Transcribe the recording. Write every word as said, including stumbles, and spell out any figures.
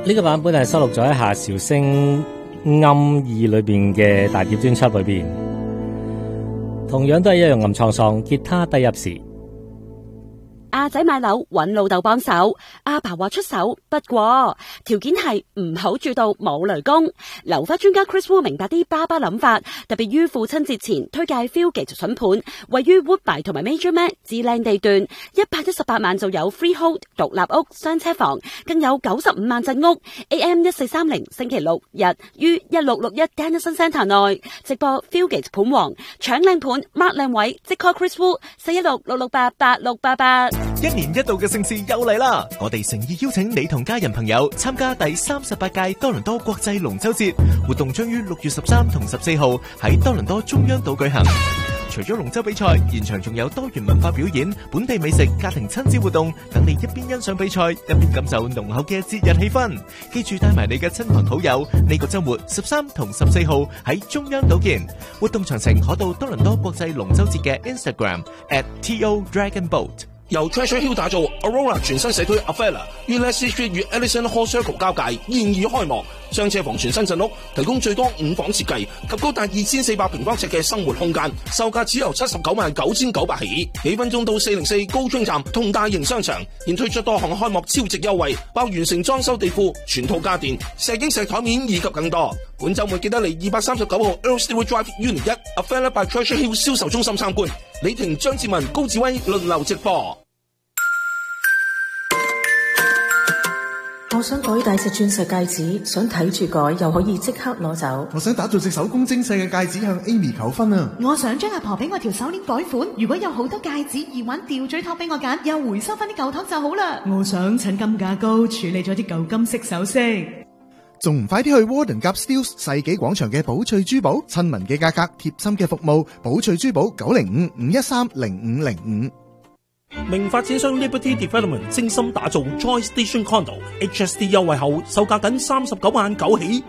呢個版本係收錄咗喺夏韶聲暗意裏邊嘅大碟專輯裏邊，同樣都係一樣咁滄桑，吉他低入時。 阿仔買樓揾老豆幫手，阿爸話出手，不過條件係唔好住到冇雷公。樓花專家 Chris Wu 明白啲爸爸諗法，特別於父親節前推介 Fieldgate 筍盤，位於 Woodbine 同埋 Major Mac 至靚地段，一百一十八萬就有 freehold 獨立屋雙車房，更有九十五萬鎮屋。A M 一四三零星期六日於一六六一 Dennison Centre 內直播 Fieldgate 盤王，搶靚盤 mark 靚位，即 call Chris Wu 四一六六六八八六八八。 一年一度嘅盛事又嚟啦！我哋誠意邀請你同家人朋友參加第三十八屆多倫多國際龍舟節活動，將於六月十三同十四號喺多倫多中央島舉行。除咗龍舟比賽，現場仲有多元文化表演、本地美食、家庭親子活動，等你一邊欣賞比賽，一邊感受濃厚嘅節日氣氛。記住帶埋你嘅親朋好友，呢個周末十三同十四號喺中央島見。活動詳情可到多倫多國際龍舟節嘅 Instagram at T O Dragon Boat。 由 Treasure Hill 打造 Aurora 全新社區 Avella 於 Leslie Street 與 Ellison Hall Circle 交界，現已開幕。雙車房全新鎮屋，提供最多五房設計及高達二千四百平方尺嘅生活空間，售價只由七十九萬九千九百起。幾分鐘到四零四高中站同大型商場，現推出多項開幕超值優惠，包完成裝修地庫、全套家電、石英石台面以及更多。本週末記得嚟二百三十九號 Earl Stewart Drive Unit 一 Avella by Treasure Hill 銷售中心參觀。李婷、張志文、高志威輪流直播。 我想改大隻鑽石戒指，想睇住改又可以即刻攞走。 我想打造隻手工精細嘅戒指向 Amy 求婚啊！ 我想將阿婆俾我條手鏈改款，如果有好多戒指、耳環、吊墜托俾我揀，又回收翻啲舊托就好啦。 我想趁金價高處理咗啲舊金色首飾。 仲唔快啲去 Warden Gap Steeles 世紀廣場嘅寶翠珠寶，親民嘅價格，貼心嘅服務。寶翠珠寶九零五五一三零五零五。 名發展商 Liberty Development 精心打造 Joy Station Condo H S D 優惠後，售價僅三十九萬九起。